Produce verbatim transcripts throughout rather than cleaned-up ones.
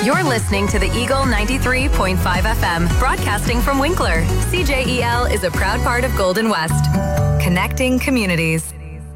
You're listening to the Eagle ninety-three point five F M, broadcasting from Winkler. C J E L is a proud part of Golden West, connecting communities.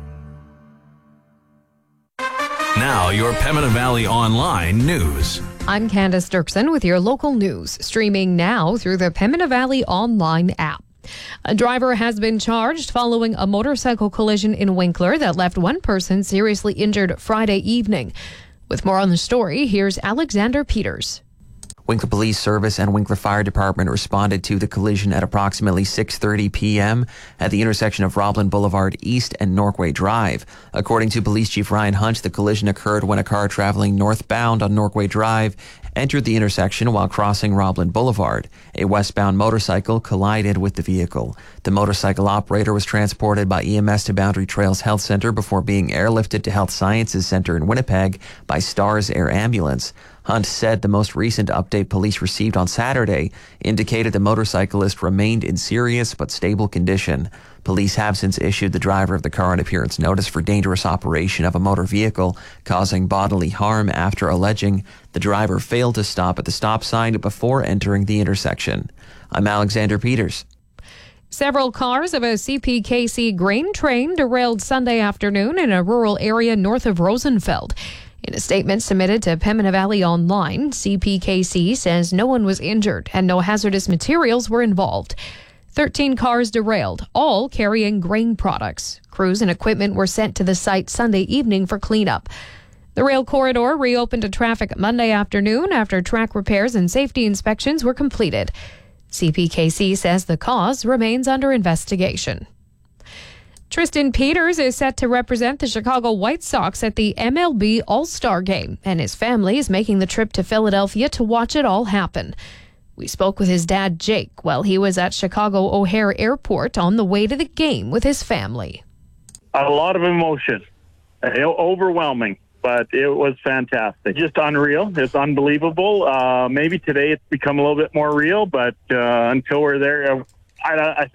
Now, your Pembina Valley Online news. I'm Candace Dirksen with your local news, streaming now through the Pembina Valley Online app. A driver has been charged following a motorcycle collision in Winkler that left one person seriously injured Friday evening. With more on the story, here's Alexander Peters. Winkler Police Service and Winkler Fire Department responded to the collision at approximately six thirty p.m. at the intersection of Roblin Boulevard East and Norquay Drive. According to Police Chief Ryan Hunt, the collision occurred when a car traveling northbound on Norquay Drive entered the intersection while crossing Roblin Boulevard. A westbound motorcycle collided with the vehicle. The motorcycle operator was transported by E M S to Boundary Trails Health Centre before being airlifted to Health Sciences Centre in Winnipeg by Stars Air Ambulance. Hunt said the most recent update police received on Saturday indicated the motorcyclist remained in serious but stable condition. Police have since issued the driver of the car an appearance notice for dangerous operation of a motor vehicle causing bodily harm after alleging the driver failed to stop at the stop sign before entering the intersection. I'm Alexander Peters. Several cars of a C P K C grain train derailed Sunday afternoon in a rural area north of Rosenfeld. In a statement submitted to Pembina Valley Online, C P K C says no one was injured and no hazardous materials were involved. Thirteen cars derailed, all carrying grain products. Crews and equipment were sent to the site Sunday evening for cleanup. The rail corridor reopened to traffic Monday afternoon after track repairs and safety inspections were completed. C P K C says the cause remains under investigation. Tristan Peters is set to represent the Chicago White Sox at the M L B All-Star Game, and his family is making the trip to Philadelphia to watch it all happen. We spoke with his dad, Jake, while he was at Chicago O'Hare Airport on the way to the game with his family. A lot of emotion, overwhelming, but it was fantastic. Just unreal. It's unbelievable. Uh, maybe today it's become a little bit more real, but uh, until we're there, I, I think